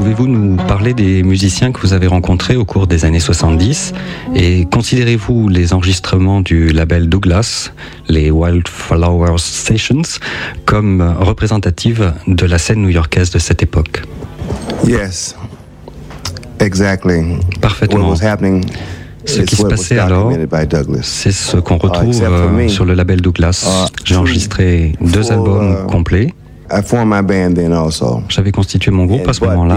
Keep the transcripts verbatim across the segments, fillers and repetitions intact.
Pouvez-vous nous parler des musiciens que vous avez rencontrés au cours des années soixante-dix et considérez-vous les enregistrements du label Douglas, les Wildflower Sessions, comme représentatives de la scène new-yorkaise de cette époque? Yes, exactly. Parfaitement. What was happening Ce qui se passait alors, c'est ce qu'on retrouve euh, sur le label Douglas. J'ai enregistré deux albums complets. J'avais constitué mon groupe à ce moment-là.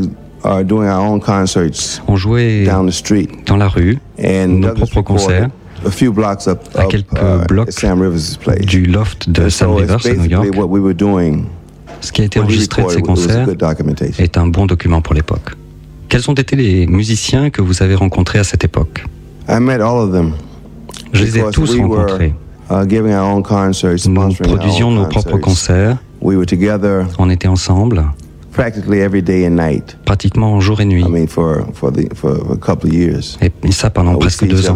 On jouait dans la rue, nos propres concerts, à quelques blocs du loft de Sam Rivers à New York. Ce qui a été enregistré de ces concerts est un bon document pour l'époque. Quels ont été les musiciens que vous avez rencontrés à cette époque? Je les ai tous rencontrés. Nous produisions nos propres concerts. On était ensemble, pratiquement jour et nuit. Et ça pendant presque deux ans.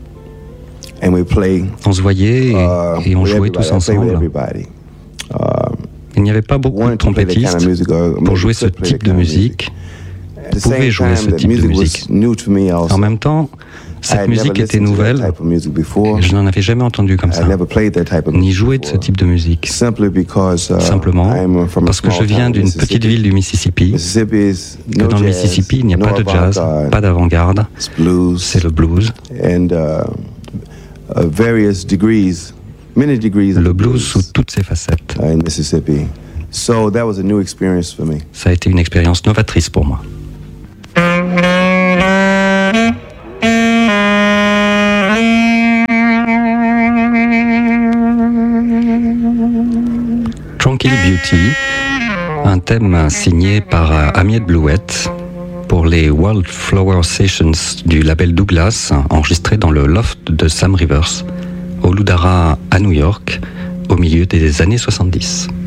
On se voyait et, et on jouait tous ensemble. Il n'y avait pas beaucoup de trompettistes pour jouer ce type de musique. Vous pouvez jouer ce type de musique. En même temps, cette musique était nouvelle et je n'en avais jamais entendu comme ça, ni joué de ce type de musique. Simplement parce que je viens d'une petite ville du Mississippi, que dans le Mississippi, il n'y a pas de jazz, pas d'avant-garde, c'est le blues. Le blues sous toutes ses facettes. Ça a été une expérience novatrice pour moi. Tranquil Beauty, un thème signé par Amiette Blouette pour les Wildflower Sessions du label Douglas, enregistré dans le loft de Sam Rivers, au Ludara à New York, au milieu des années soixante-dix.